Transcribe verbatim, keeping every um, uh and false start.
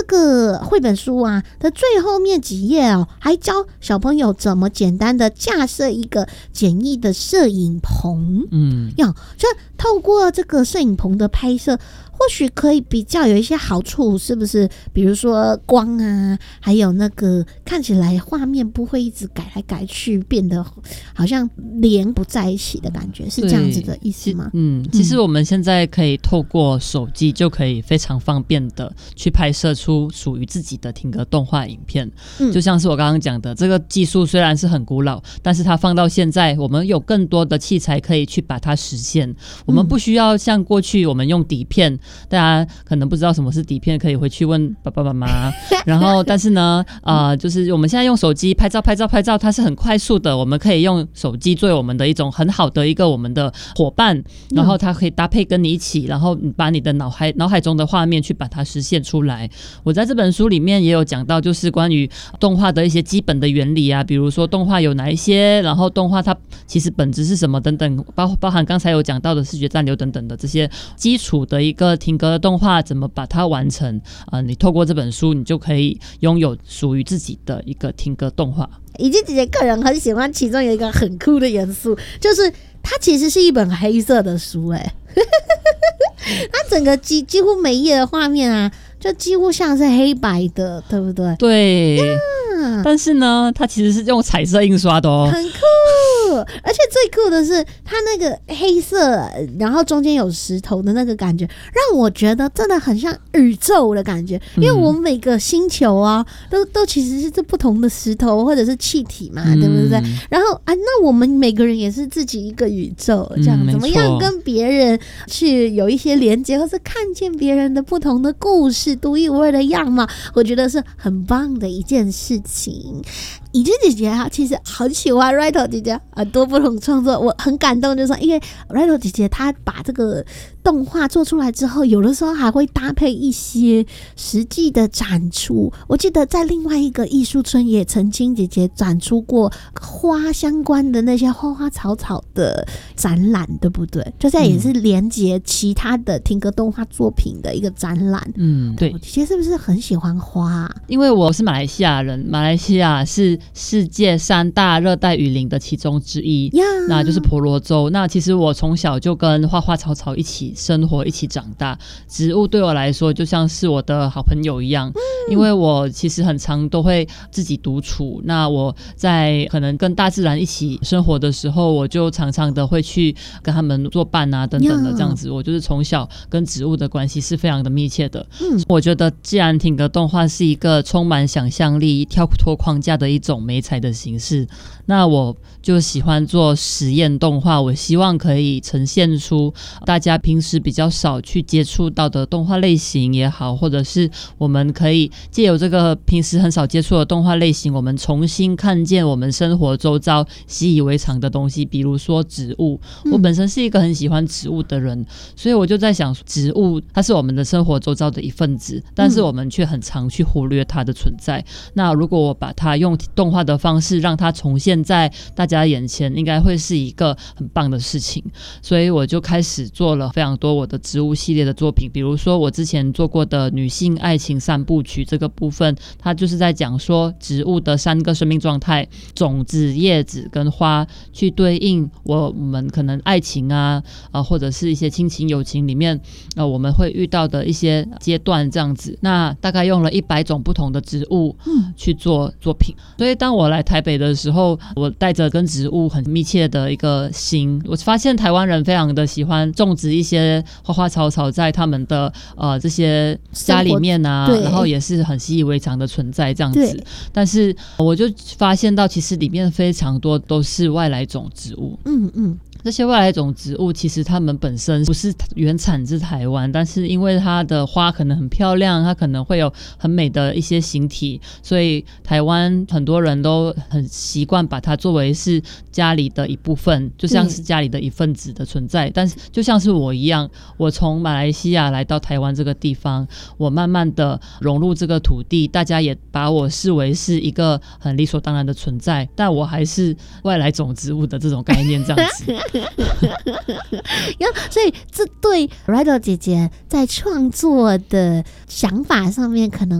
个绘本书啊的最后面几页哦，还教小朋友怎么简单的架设一个简易的摄影棚。嗯，要就透过这个摄影棚的拍摄，或许可以比较有一些好处，是不是？比如说光啊，还有那个看起来画面不会一直改来改去，变得好像连不在一起的感觉，是这样子的意思吗？ 嗯，其实我们现在可以透过手机就可以非常方便的去拍摄出属于自己的停格动画影片。嗯，就像是我刚刚讲的，这个技术虽然是很古老，但是它放到现在，我们有更多的器材可以去把它实现。我们不需要像过去我们用底片，大家可能不知道什么是底片，可以回去问爸爸妈妈。然后，但是呢，呃，就是我们现在用手机拍照、拍照、拍照，它是很快速的。我们可以用手机作为我们的一种很好的一个我们的伙伴，然后它可以搭配跟你一起，然后你把你的脑海脑海中的画面去把它实现出来。我在这本书里面也有讲到，就是关于动画的一些基本的原理啊，比如说动画有哪一些，然后动画它其实本质是什么等等，包包含刚才有讲到的视觉暂留等等的这些基础的一个停格的动画怎么把它完成。呃，你透过这本书，你就可以拥有属于自己的一个停格动画。 以及姐姐个人很喜欢其中有一个很酷的元素，就是它其实是一本黑色的书。哎、欸，它整个几几乎每一页的画面啊，就几乎像是黑白的，对不对？ 对。但是呢，它其实是用彩色印刷的哦， 很酷。而且最酷的是它那个黑色，然后中间有石头的那个感觉，让我觉得真的很像宇宙的感觉。因为我们每个星球啊，都都其实是不同的石头或者是气体嘛，嗯、对不对？然后啊，那我们每个人也是自己一个宇宙，这样、嗯、怎么样跟别人去有一些连接，或是看见别人的不同的故事、独一无二的样貌，我觉得是很棒的一件事情。以及姐姐啊，其实很喜欢 Rito 姐姐很多不同创作，我很感动，就是因为 Rito 姐姐她把这个动画做出来之后，有的时候还会搭配一些实际的展出。我记得在另外一个艺术村也曾经姐姐展出过花相关的那些花花草草的展览，对不对？就这也是连接其他的停格动画作品的一个展览。嗯，对。姐姐是不是很喜欢花啊？ 因为我是马来西亚人，马来西亚是世界三大热带雨林的其中之一， yeah. 那就是婆罗洲。那其实我从小就跟花花草草一起生活，一起长大。植物对我来说就像是我的好朋友一样，嗯、因为我其实很常都会自己独处。那我在可能跟大自然一起生活的时候，我就常常的会去跟他们作伴啊等等的这样子。Yeah. 我就是从小跟植物的关系是非常的密切的。嗯、我觉得既然停格动画是一个充满想象力、跳脱框架的一种种媒材的形式，那我就喜欢做实验动画。我希望可以呈现出大家平时比较少去接触到的动画类型也好，或者是我们可以借由这个平时很少接触的动画类型，我们重新看见我们生活周遭习以为常的东西，比如说植物。我本身是一个很喜欢植物的人，所以我就在想，植物它是我们的生活周遭的一份子，但是我们却很常去忽略它的存在。那如果我把它用动画的方式让它重现在大家眼前，应该会是一个很棒的事情。所以我就开始做了非常多我的植物系列的作品，比如说我之前做过的女性爱情三部曲，这个部分它就是在讲说植物的三个生命状态，种子、叶子跟花，去对应我们可能爱情啊、呃、或者是一些亲情友情里面、呃、我们会遇到的一些阶段这样子。那大概用了一百种不同的植物去做作品。所以当我来台北的时候，我带着跟植物很密切的一个心，我发现台湾人非常的喜欢种植一些花花草草在他们的呃这些家里面啊，然后也是很习以为常的存在这样子。但是我就发现到其实里面非常多都是外来种植物。嗯嗯。这些外来种植物其实它们本身不是原产自台湾，但是因为它的花可能很漂亮，它可能会有很美的一些形体，所以台湾很多人都很习惯把它作为是家里的一部分，就像是家里的一份子的存在。但是就像是我一样，我从马来西亚来到台湾这个地方，我慢慢的融入这个土地，大家也把我视为是一个很理所当然的存在，但我还是外来种植物的这种概念这样子。 所以这对 Rito 姐姐在创作的想法上面可能